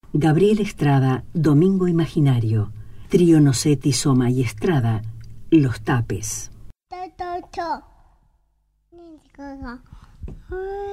Gabriel Estrada, Domingo Imaginario. Trío Nocetti, Soma y Estrada, Los Tapes.